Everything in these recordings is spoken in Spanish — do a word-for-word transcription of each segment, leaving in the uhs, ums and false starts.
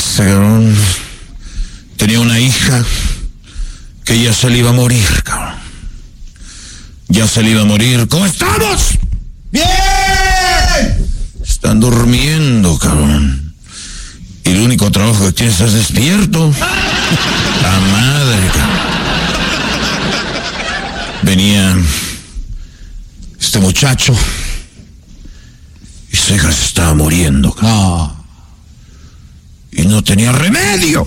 Ese cabrón tenía una hija que ya se le iba a morir, cabrón. Ya se le iba a morir. ¿Cómo estamos? ¡Bien! Están durmiendo, cabrón. Y el único trabajo que tienes es despierto. La madre, cabrón. Venía este muchacho y su hija se estaba muriendo, cabrón. No. Y no tenía remedio.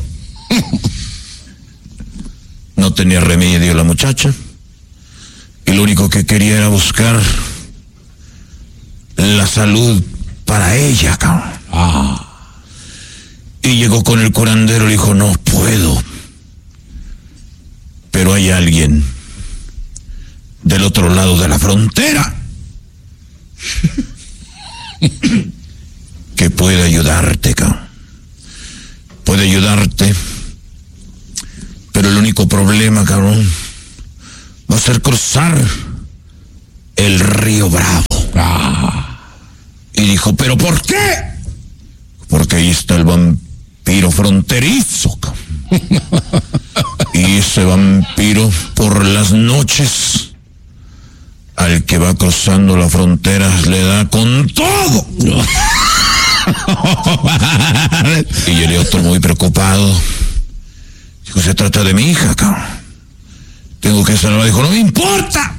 No tenía remedio la muchacha. Y lo único que quería era buscar la salud para ella, cabrón. Ah. Y llegó con el curandero y le dijo, no puedo. Pero hay alguien del otro lado de la frontera que puede ayudarte, cabrón. Puede ayudarte. Pero el único problema, cabrón, va a ser cruzar el río Bravo. Ah. Y dijo, ¿pero por qué? Porque ahí está el vampiro fronterizo, cabrón. Y ese vampiro por las noches al que va cruzando la frontera le da con todo. Y el otro muy preocupado dijo, se trata de mi hija, cabrón. Tengo que salvar. Dijo, no me importa.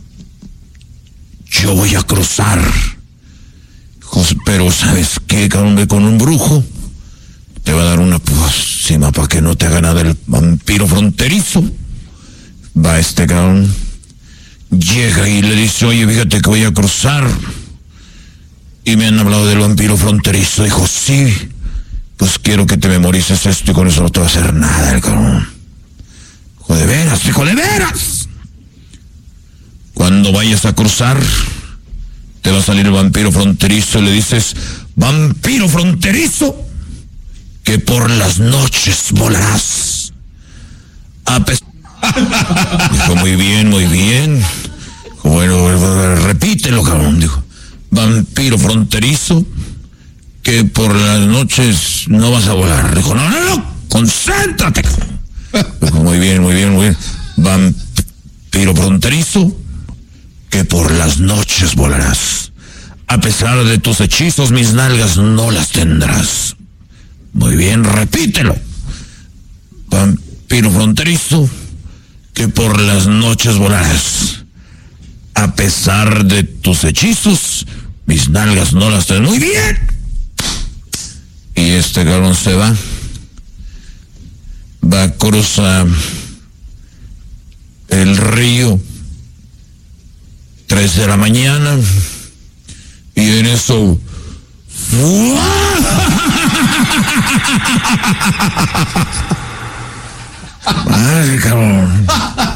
Yo voy a cruzar. Dijo, pero ¿sabes qué, cabrón? Ve con un brujo. Te va a dar una pócima para que no te haga nada el vampiro fronterizo. Va este cabrón. Llega y le dice, oye, fíjate que voy a cruzar. Y me han hablado del vampiro fronterizo. Dijo, sí. Pues quiero que te memorices esto y con eso no te va a hacer nada el cabrón. Hijo de veras, hijo de veras. Cuando vayas a cruzar, te va a salir el vampiro fronterizo y le dices, vampiro fronterizo, que por las noches volarás. A pes- Dijo, muy bien, muy bien. Dijo, bueno, repítelo, cabrón. Dijo, vampiro fronterizo, que por las noches no vas a volar. Dijo, no, no, no, concéntrate. Dijo, muy bien, muy bien, muy bien. Vampiro fronterizo, que por las noches volarás. A pesar de tus hechizos, mis nalgas no las tendrás. Muy bien, repítelo. Vampiro fronterizo, que por las noches volarás. A pesar de tus hechizos, mis nalgas no las tendrás. Muy bien. Y este cabrón se va. Va a cruzar el río. Tres de la mañana. Y en eso... Madre, cabrón.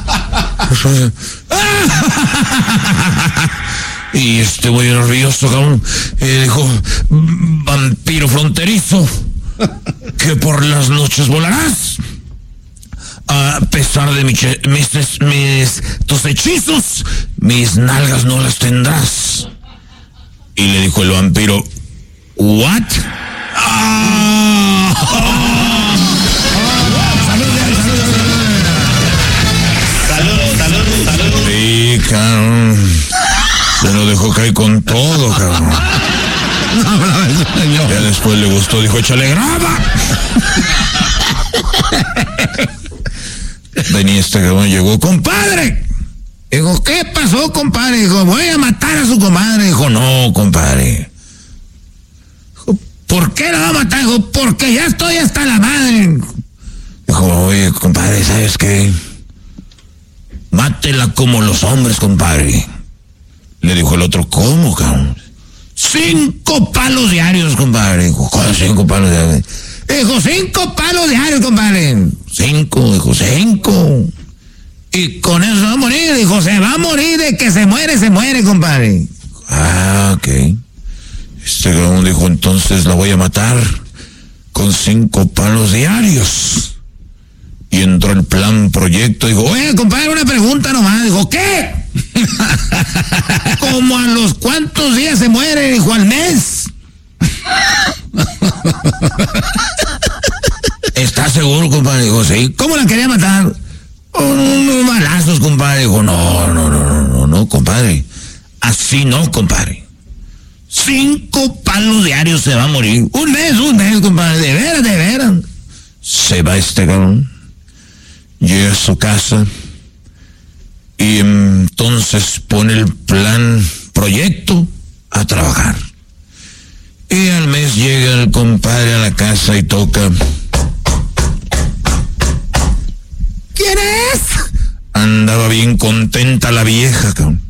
Y este güey nervioso, cabrón, eh, dijo, vampiro fronterizo, que por las noches volarás. A pesar de mi che- mis, mis, tus hechizos, mis nalgas no las tendrás. Y le dijo el vampiro, ¿what? ¡Ah! Salud, salud, salud. Sí, cabrón. Se lo dejó caer con todo, cabrón. Ya después le gustó, dijo, échale grava. Venía este cabrón, llegó, compadre. Dijo, ¿qué pasó, compadre? Dijo, voy a matar a su comadre. Dijo, no, compadre. Dijo, ¿por qué la va a matar? Dijo, porque ya estoy hasta la madre. Dijo, oye, compadre, ¿sabes qué? Mátela como los hombres, compadre. Le dijo el otro, ¿cómo, cabrón? Cinco palos diarios, compadre. Dijo, ¿cuál cinco palos diarios? Dijo, cinco palos diarios, compadre. Cinco, dijo, cinco. Y con eso se va a morir. Dijo, se va a morir de que se muere, se muere, compadre. Ah, ok. Este cabrón dijo, entonces la voy a matar con cinco palos diarios. Y entró el plan, proyecto, dijo, oye, compadre, una pregunta nomás. Dijo, ¿qué? ¿Como a los cuántos días se muere? Dijo, al mes. seguro, compadre? Dijo, sí. ¿Cómo la quería matar? Unos balazos, compadre. Dijo, no, no, no, no, no, no, compadre. Así no, compadre. Cinco palos diarios se va a morir. Un mes, un mes, compadre. De veras, de veras. Se va este cabrón. Llega a su casa. Y entonces pone el plan, proyecto, a trabajar. Y al mes llega el compadre a la casa y toca. ¿Quién es? Andaba bien contenta la vieja, cabrón.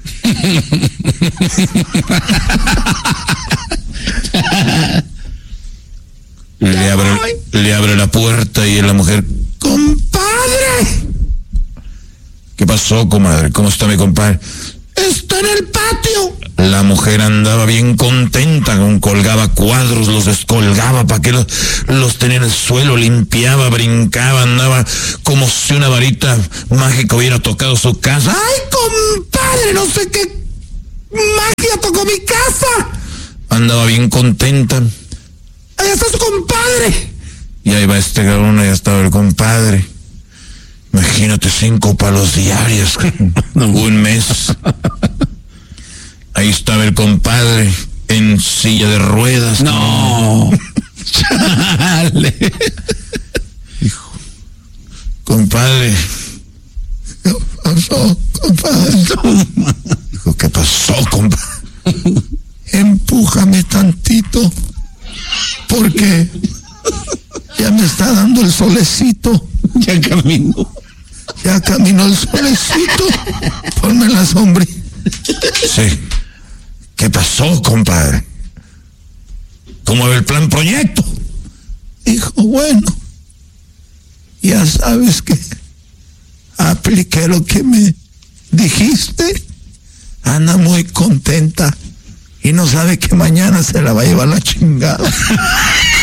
le, abre, le abre la puerta y la mujer, ¡compadre! ¿Qué pasó, comadre? ¿Cómo está mi compadre? Está en el patio. La mujer andaba bien contenta, colgaba cuadros, los descolgaba para que los, los tenía en el suelo, limpiaba, brincaba, andaba como si una varita mágica hubiera tocado su casa. ¡Ay, compadre! No sé qué magia tocó mi casa. Andaba bien contenta. ¡Ahí está su compadre! Y ahí va este cabrón, ahí estaba el compadre. Imagínate, cinco palos diarios, un mes. Ahí estaba el compadre en silla de ruedas. No. Chale. Hijo, compadre. ¿Qué pasó, compadre? Dijo, ¿qué pasó, compadre? Empújame tantito, porque ya me está dando el solecito. Ya caminó. Ya caminó el solecito. Ponme la sombrilla. Sí. ¿Qué pasó, compadre? ¿Cómo va el plan proyecto? Dijo, bueno, ya sabes que apliqué lo que me dijiste. Anda muy contenta y no sabe que mañana se la va a llevar la chingada.